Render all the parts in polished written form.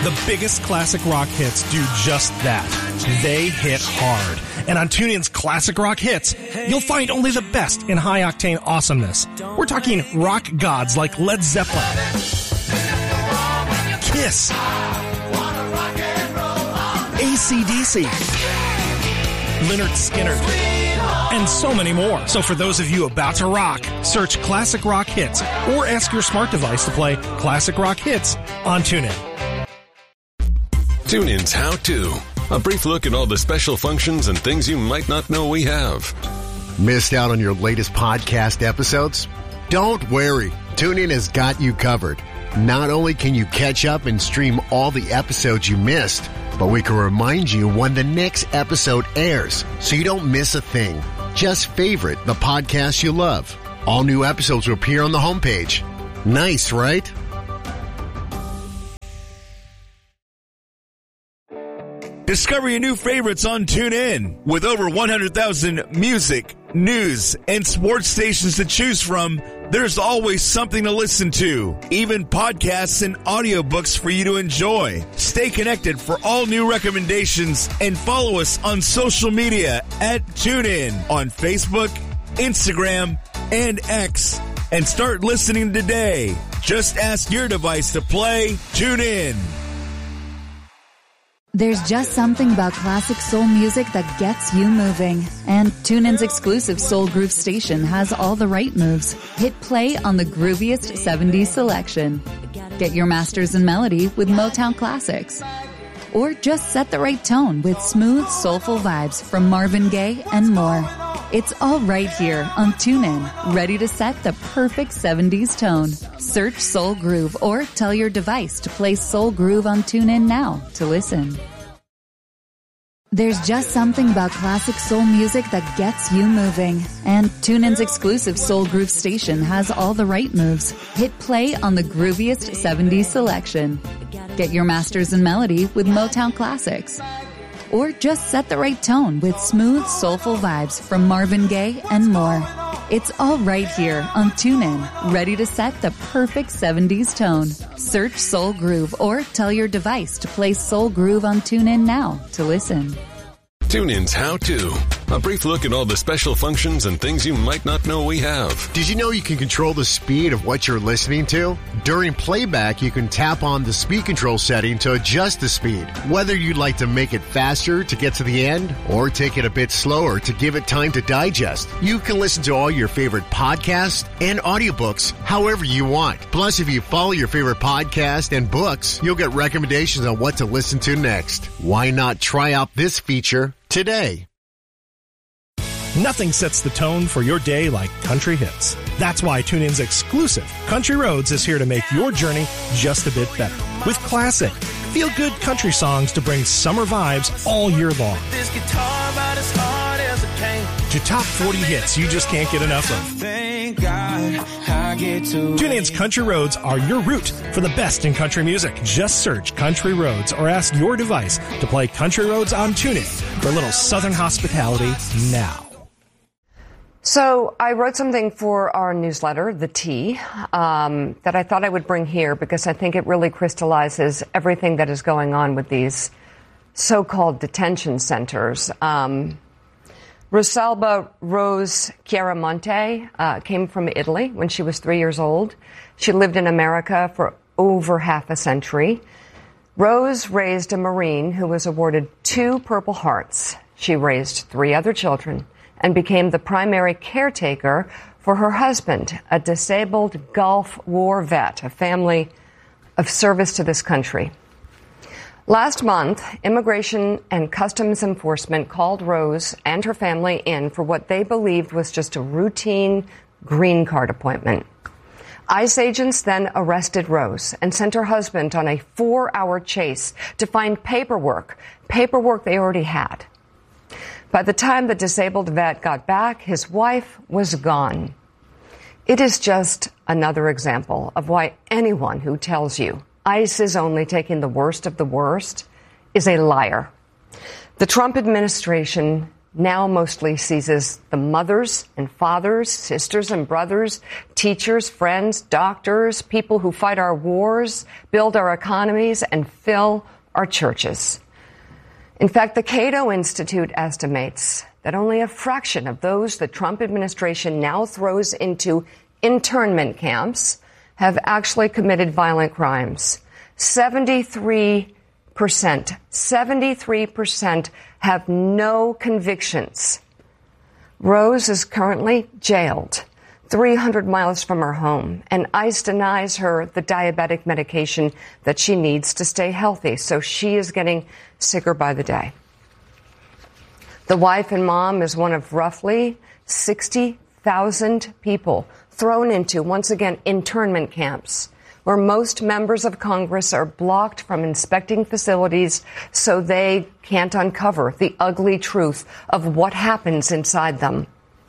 The biggest classic rock hits do just that. They hit hard. And on TuneIn's Classic Rock Hits, you'll find only the best in high-octane awesomeness. We're talking rock gods like Led Zeppelin, Kiss, AC/DC, Lynyrd Skynyrd, and so many more. So for those of you about to rock, search Classic Rock Hits or ask your smart device to play Classic Rock Hits on TuneIn. TuneIn's How To. A brief look at all the special functions and things you might not know we have. Missed out on your latest podcast episodes? Don't worry. TuneIn has got you covered. Not only can you catch up and stream all the episodes you missed, but we can remind you when the next episode airs so you don't miss a thing. Just favorite the podcast you love. All new episodes will appear on the homepage. Nice, right? Discover your new favorites on TuneIn. With over 100,000 music, news, and sports stations to choose from, there's always something to listen to. Even podcasts and audiobooks for you to enjoy. Stay connected for all new recommendations and follow us on social media at TuneIn on Facebook, Instagram, and X. And start listening today. Just ask your device to play TuneIn. There's just something about classic soul music that gets you moving. And TuneIn's exclusive Soul Groove station has all the right moves. Hit play on the grooviest 70s selection. Get your masters in melody with Motown classics. Or just set the right tone with smooth, soulful vibes from Marvin Gaye and more. It's all right here on TuneIn, ready to set the perfect 70s tone. Search Soul Groove or tell your device to play Soul Groove on TuneIn now to listen. There's just something about classic soul music that gets you moving. And TuneIn's exclusive Soul Groove station has all the right moves. Hit play on the grooviest 70s selection. Get your masters in melody with Motown classics. Or just set the right tone with smooth, soulful vibes from Marvin Gaye and more. It's all right here on TuneIn, ready to set the perfect 70s tone. Search Soul Groove or tell your device to play Soul Groove on TuneIn now to listen. TuneIn's How To. A brief look at all the special functions and things you might not know we have. Did you know you can control the speed of what you're listening to? During playback, you can tap on the speed control setting to adjust the speed. Whether you'd like to make it faster to get to the end or take it a bit slower to give it time to digest, you can listen to all your favorite podcasts and audiobooks however you want. Plus, if you follow your favorite podcast and books, you'll get recommendations on what to listen to next. Why not try out this feature today? Nothing sets the tone for your day like country hits. That's why TuneIn's exclusive Country Roads is here to make your journey just a bit better. With classic, feel-good country songs to bring summer vibes all year long. This guitar about as hard as a cane. To top 40 hits you just can't get enough of. Thank God I get to. TuneIn's Country Roads are your route for the best in country music. Just search Country Roads or ask your device to play Country Roads on TuneIn for a little Southern hospitality now. So I wrote something for our newsletter, The Tea, that I thought I would bring here because I think it really crystallizes everything that is going on with these so-called detention centers. Rosalba Rose Chiaramonte came from Italy when she was 3 years old. She lived in America for over half a century. Rose raised a Marine who was awarded 2 Purple Hearts. She raised 3 other children and became the primary caretaker for her husband, a disabled Gulf War vet, a family of service to this country. Last month, Immigration and Customs Enforcement called Rose and her family in for what they believed was just a routine green card appointment. ICE agents then arrested Rose and sent her husband on a 4-hour chase to find paperwork they already had. By the time the disabled vet got back, his wife was gone. It is just another example of why anyone who tells you ICE is only taking the worst of the worst is a liar. The Trump administration now mostly seizes the mothers and fathers, sisters and brothers, teachers, friends, doctors, people who fight our wars, build our economies, and fill our churches. In fact, the Cato Institute estimates that only a fraction of those the Trump administration now throws into internment camps have actually committed violent crimes. 73% have no convictions. Rose is currently jailed 300 miles from her home, and ICE denies her the diabetic medication that she needs to stay healthy, so she is getting sicker by the day. The wife and mom is one of roughly 60,000 people thrown into, once again, internment camps, where most members of Congress are blocked from inspecting facilities so they can't uncover the ugly truth of what happens inside them.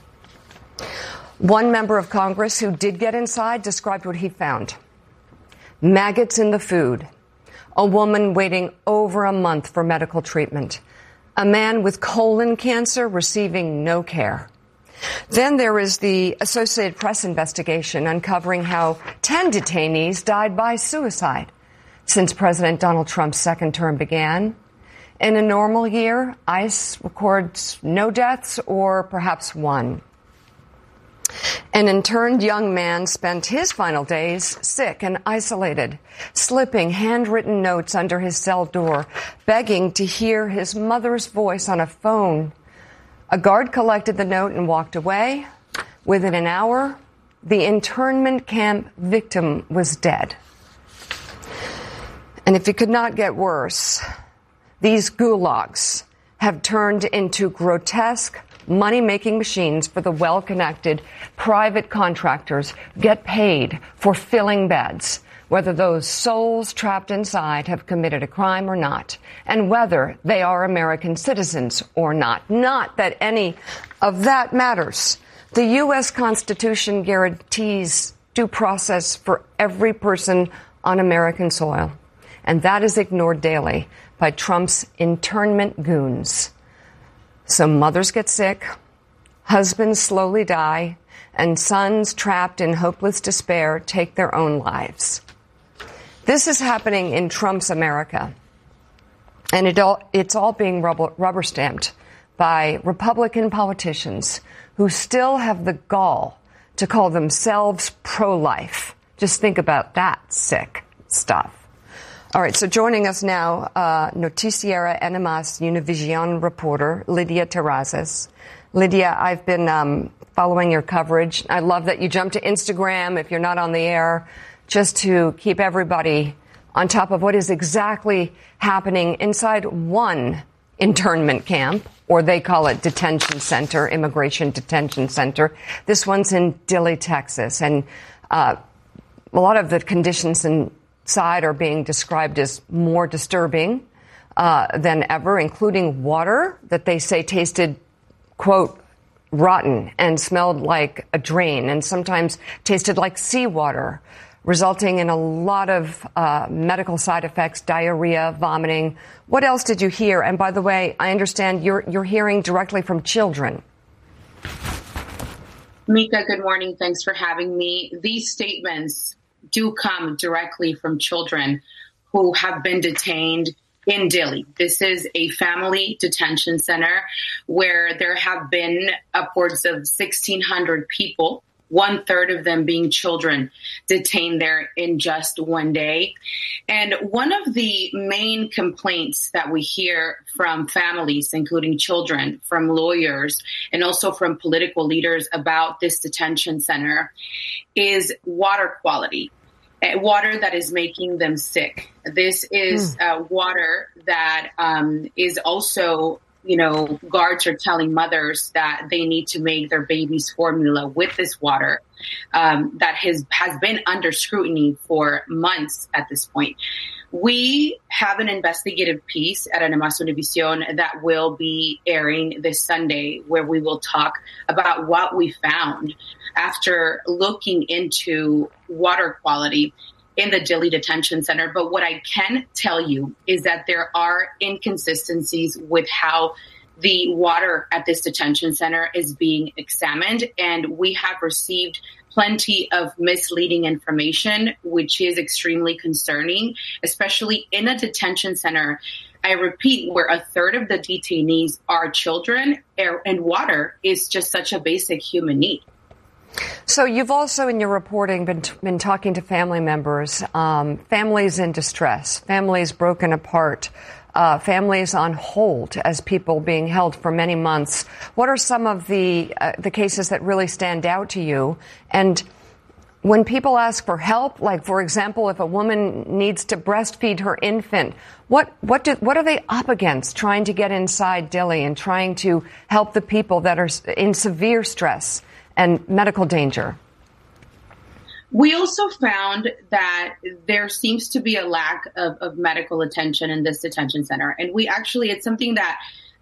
One member of Congress who did get inside described what he found. Maggots in the food. A woman waiting over a month for medical treatment. A man with colon cancer receiving no care. Then there is the Associated Press investigation uncovering how 10 detainees died by suicide since President Donald Trump's second term began. In a normal year, ICE records no deaths or perhaps one. An interned young man spent his final days sick and isolated, slipping handwritten notes under his cell door, begging to hear his mother's voice on a phone. A guard collected the note and walked away. Within an hour, the internment camp victim was dead. And if it could not get worse, these gulags have turned into grotesque money-making machines for the well-connected private contractors get paid for filling beds, whether those souls trapped inside have committed a crime or not, and whether they are American citizens or not. Not that any of that matters. The U.S. Constitution guarantees due process for every person on American soil, and that is ignored daily by Trump's internment goons. So mothers get sick, husbands slowly die, and sons trapped in hopeless despair take their own lives. This is happening in Trump's America, and it's all being rubber stamped by Republican politicians who still have the gall to call themselves pro-life. Just think about that sick stuff. All right, so joining us now, Noticiera NMS Univision reporter Lydia Terrazas. Lydia, I've been following your coverage. I love that you jump to Instagram if you're not on the air, just to keep everybody on top of what is exactly happening inside one internment camp, or they call it detention center, immigration detention center. This one's in Dilley, Texas, and a lot of the conditions inside are being described as more disturbing than ever, including water that they say tasted, quote, rotten and smelled like a drain and sometimes tasted like seawater, resulting in a lot of medical side effects, diarrhea, vomiting. What else did you hear? And by the way, I understand you're hearing directly from children. Mika, good morning. Thanks for having me. These statements do come directly from children who have been detained in Dilley. This is a family detention center where there have been upwards of 1,600 people, 1/3 of them being children, detained there in just one day. And one of the main complaints that we hear from families, including children, from lawyers, and also from political leaders about this detention center is water quality. Water that is making them sick. This is water that is also, guards are telling mothers that they need to make their baby's formula with this water that has been under scrutiny for months at this point. We have an investigative piece at NMS Univision that will be airing this Sunday, where we will talk about what we found after looking into water quality in the Dilley Detention Center. But what I can tell you is that there are inconsistencies with how the water at this detention center is being examined, and we have received plenty of misleading information, which is extremely concerning, especially in a detention center. I repeat, where a third of the detainees are children, and water is just such a basic human need. So you've also, in your reporting, been talking to family members, families in distress, families broken apart, families on hold as people being held for many months. What are some of the cases that really stand out to you? And when people ask for help, like, for example, if a woman needs to breastfeed her infant, what are they up against trying to get inside Dili and trying to help the people that are in severe stress and medical danger? We also found that there seems to be a lack of medical attention in this detention center. And it's something that,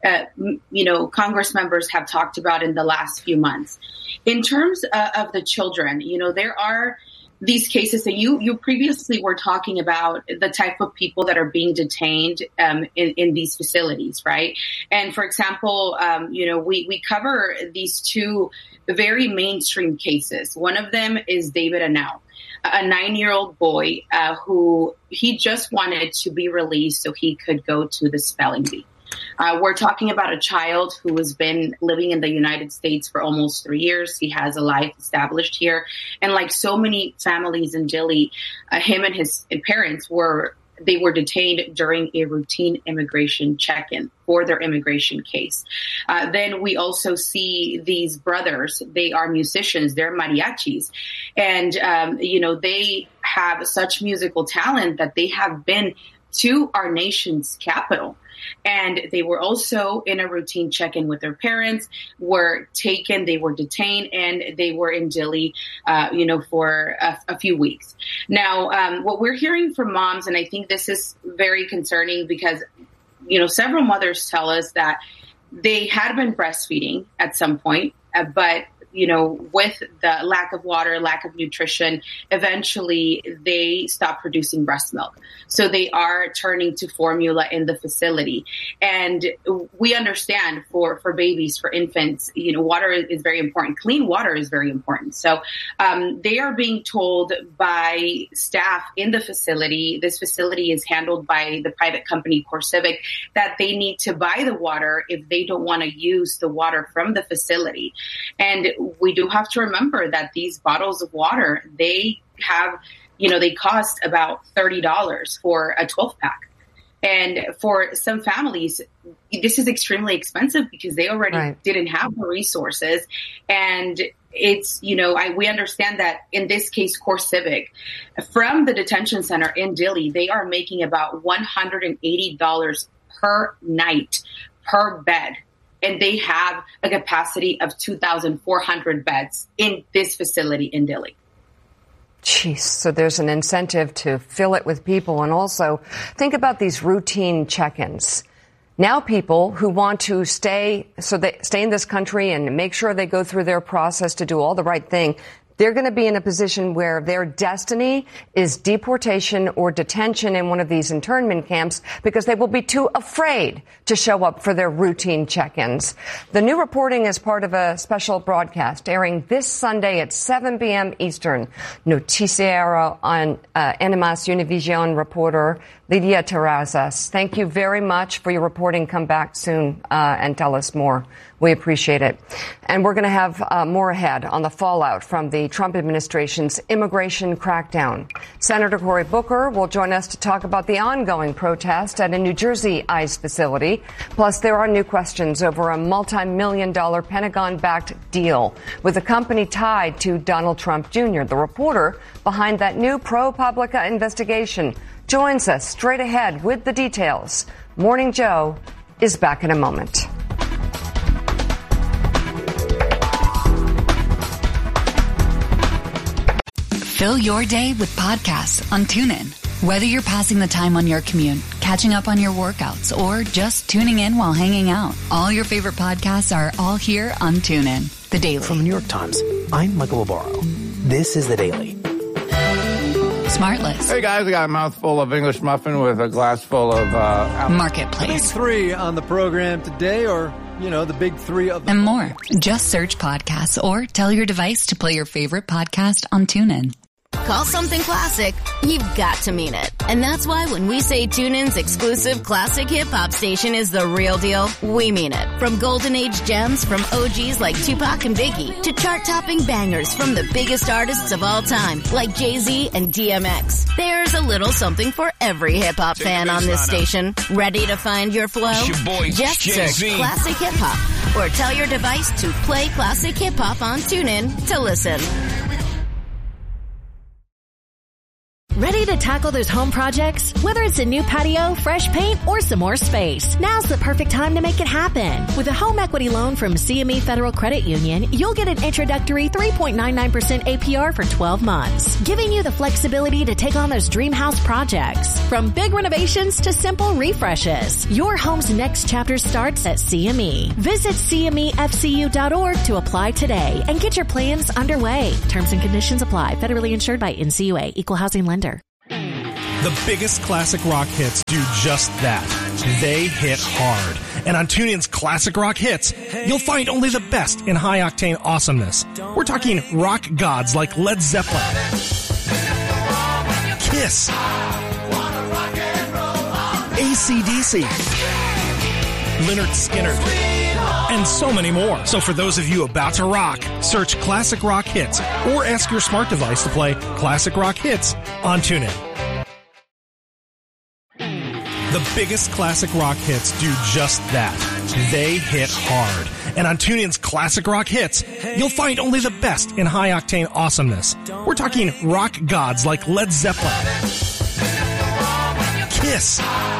Congress members have talked about in the last few months. In terms of the children, there are these cases that you previously were talking about, the type of people that are being detained in these facilities, right? And for example, we cover these two very mainstream cases. One of them is David Anel, a 9-year-old boy who he just wanted to be released so he could go to the spelling bee. We're talking about a child who has been living in the United States for almost 3 years. He has a life established here. And like so many families in Dili, him and his parents were detained during a routine immigration check-in for their immigration case. Then we also see these brothers. They are musicians. They're mariachis. And, they have such musical talent that they have been to our nation's capital. And they were also in a routine check-in with their parents, were taken, they were detained, and they were in Dili, for a few weeks. Now, what we're hearing from moms, and I think this is very concerning because, several mothers tell us that they had been breastfeeding at some point, but with the lack of water, lack of nutrition, eventually they stop producing breast milk. So they are turning to formula in the facility. And we understand for babies, for infants, water is very important. Clean water is very important. So they are being told by staff in the facility, this facility is handled by the private company CoreCivic, that they need to buy the water if they don't want to use the water from the facility. And we do have to remember that these bottles of water, they cost about $30 for a 12-pack. And for some families, this is extremely expensive because they already didn't have the resources. And it's, we understand that in this case, CoreCivic, from the detention center in Dili, they are making about $180 per night per bed. And they have a capacity of 2,400 beds in this facility in Dili. Jeez, so there's an incentive to fill it with people. And also, think about these routine check-ins. Now people who want to stay in this country and make sure they go through their process to do all the right thing, they're going to be in a position where their destiny is deportation or detention in one of these internment camps because they will be too afraid to show up for their routine check-ins. The new reporting is part of a special broadcast airing this Sunday at 7 p.m. Eastern. Noticiero on NMS Univision reporter Lydia Terrazas. Thank you very much for your reporting. Come back soon and tell us more. We appreciate it. And we're going to have more ahead on the fallout from the Trump administration's immigration crackdown. Senator Cory Booker will join us to talk about the ongoing protest at a New Jersey ICE facility. Plus, there are new questions over a multi-million-dollar Pentagon-backed deal with a company tied to Donald Trump Jr. The reporter behind that new ProPublica investigation joins us straight ahead with the details. Morning Joe is back in a moment. Fill your day with podcasts on TuneIn. Whether you're passing the time on your commute, catching up on your workouts, or just tuning in while hanging out, all your favorite podcasts are all here on TuneIn. The Daily. From the New York Times, I'm Michael Barbaro. This is The Daily. SmartList. Hey guys, I got a mouthful of English muffin with a glass full of Marketplace. Big three on the program today, or the big three of them. And more. Just search podcasts or tell your device to play your favorite podcast on TuneIn. Call something classic, you've got to mean it. And that's why when we say TuneIn's exclusive classic hip-hop station is the real deal, we mean it. From golden age gems from OGs like Tupac and Biggie to chart-topping bangers from the biggest artists of all time like Jay-Z and DMX. There's a little something for every hip-hop fan on this station. Ready to find your flow? It's your boy, Just Jay-Z. search classic hip-hop or tell your device to play classic hip-hop on TuneIn to listen. Ready to tackle those home projects? Whether it's a new patio, fresh paint, or some more space, now's the perfect time to make it happen. With a home equity loan from CME Federal Credit Union, you'll get an introductory 3.99% APR for 12 months, giving you the flexibility to take on those dream house projects. From big renovations to simple refreshes, your home's next chapter starts at CME. Visit CMEFCU.org to apply today and get your plans underway. Terms and conditions apply. Federally insured by NCUA. Equal housing lender. The biggest classic rock hits do just that. They hit hard. And on TuneIn's Classic Rock Hits, you'll find only the best in high-octane awesomeness. We're talking rock gods like Led Zeppelin, Kiss, AC/DC, Lynyrd Skynyrd, and so many more. So for those of you about to rock, search Classic Rock Hits or ask your smart device to play Classic Rock Hits on TuneIn. The biggest classic rock hits do just that. They hit hard. And on TuneIn's Classic Rock Hits, you'll find only the best in high-octane awesomeness. We're talking rock gods like Led Zeppelin, Kiss,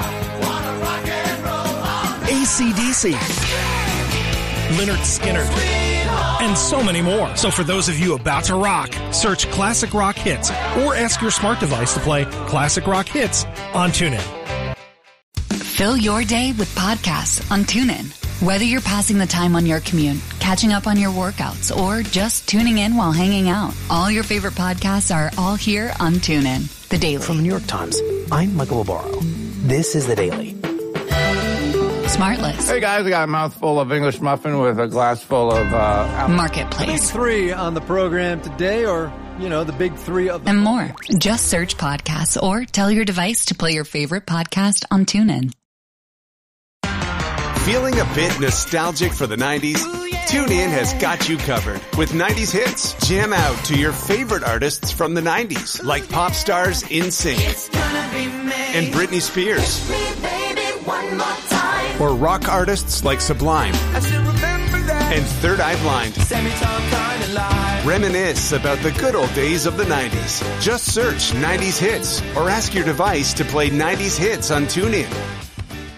AC/DC, Lynyrd Skynyrd, and so many more. So for those of you about to rock, search Classic Rock Hits or ask your smart device to play Classic Rock Hits on TuneIn. Fill your day with podcasts on TuneIn. Whether you're passing the time on your commute, catching up on your workouts, or just tuning in while hanging out, all your favorite podcasts are all here on TuneIn. The Daily. From the New York Times, I'm Michael Barbaro. This is The Daily. Smartless. Hey guys, I got a mouthful of English muffin with a glass full of Marketplace. The big three on the program today, or the big three of them. And more. Just search podcasts or tell your device to play your favorite podcast on TuneIn. Feeling a bit nostalgic for the 90s? TuneIn has got you covered with 90s hits. Jam out to your favorite artists from the 90s, like pop stars NSYNC and Britney Spears. Or rock artists like Sublime and Third Eye Blind. Reminisce about the good old days of the 90s. Just search 90s hits or ask your device to play 90s hits on TuneIn.